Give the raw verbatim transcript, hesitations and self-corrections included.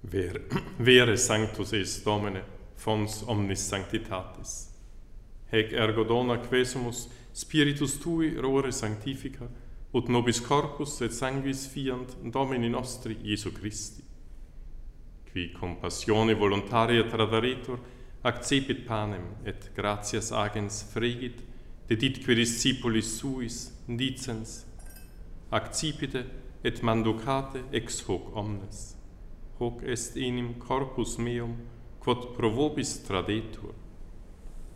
Ver, vere sanctus est Domine, fons omnis sanctitatis. Hec ergo dona quesumus Spiritus Tui rore sanctifica, ut nobis corpus et sanguis fiant Domini nostri Iesu Christi. Qui compassione voluntaria tradaretur, accepit panem et gratias agens fregit, deditque discipulis suis, dicens, accipite et manducate ex hoc omnes. Hoc est enim corpus meum, quod pro vobis tradetur.